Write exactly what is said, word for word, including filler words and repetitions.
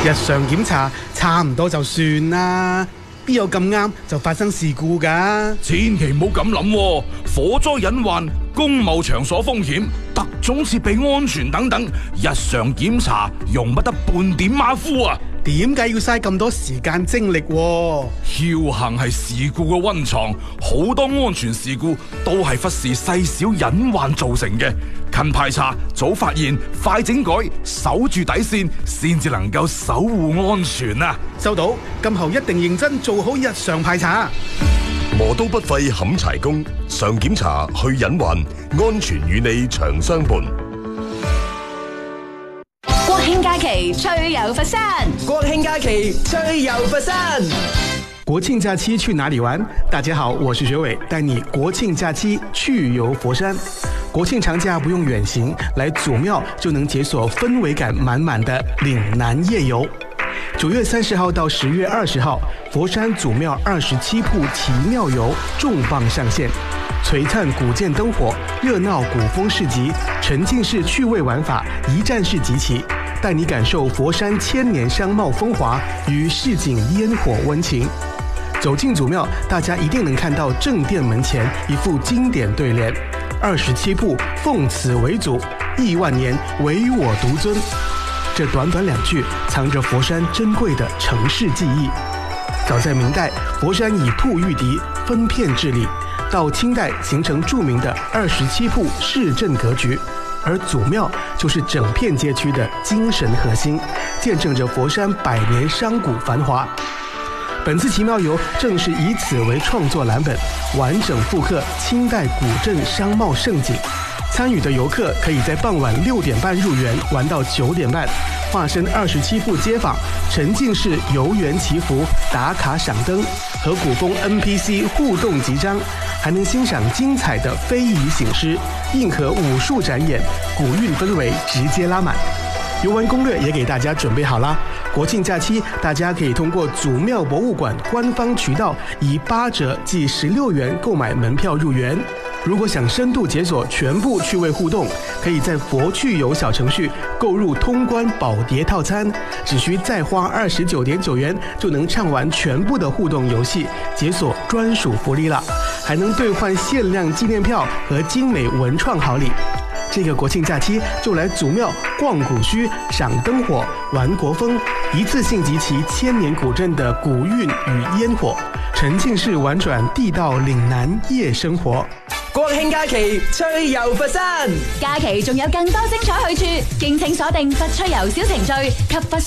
日常檢查差唔多就算啦，邊有咁啱就發生事故㗎？ 千祈唔好咁諗喎，火災隱患、公務場所風險、特種設備安全等等，日常檢查容不得半點馬虎啊！ 點解要嘥咁多時間精力喎？ 僥倖係事故嘅溫床，好多安全事故都係忽視細小隱患造成嘅。勤排查、早發現、快整改，守住底線，先至能夠守護安全啊！ 收到，今後一定認真做好日常排查。 磨刀不廢砍柴工，常檢查去隱患，安全與你長相伴。 國慶假期趣遊佛山， 國慶假期趣遊佛山。 國慶假期去哪裡玩？大家好，我是學偉，帶你國慶假期去遊佛山。國慶長假不用遠行，來祖廟就能解鎖氛圍感滿滿的嶺南夜遊。九月三十號到十月二十號，佛山祖廟二十七鋪奇妙遊重磅上線，璀璨古建燈火，熱鬧古風市集，沉浸式趣味玩法一站式集齊，帶你感受佛山千年商貿風華與市井煙火溫情。走進祖廟，大家一定能看到正殿門前一副經典對聯：二十七鋪奉此為祖，億萬年唯我獨尊。這短短兩句，藏着佛山珍貴的城市記憶。早在明代，佛山以鋪御敵，分片治理；到清代，形成著名的二十七鋪市鎮格局。而祖廟就是整片街區的精神核心，見證着佛山百年商賈繁華。本次奇妙遊正是以此為創作藍本，完整復刻清代古鎮商貿盛景。參與的遊客可以在傍晚六點半入園，玩到九點半，化身二十七鋪街坊，沉浸式遊園祈福、打卡賞燈，和古風 N P C 互動集章，還能欣賞精彩的非遺醒獅、硬核武術展演，古韻氛圍直接拉滿。遊玩攻略也給大家準備好啦！國慶假期，大家可以通過祖廟博物館官方渠道以八折即十六元購買門票入園。如果想深度解鎖全部趣味互動，可以在佛趣遊小程序購入通關寶碟套餐，只需再花二十九點九元就能暢玩全部的互動遊戲，解鎖專屬福利了，還能兌換限量紀念票和精美文創好禮。這個國慶假期就來祖廟逛古墟、賞燈火、玩國風，一次性集齊千年古鎮的古韻與煙火，沉浸式玩轉地道嶺南夜生活。 國慶假期趣遊佛山， 假期仲有更多精彩去處，敬請鎖定佛趣遊小程序及佛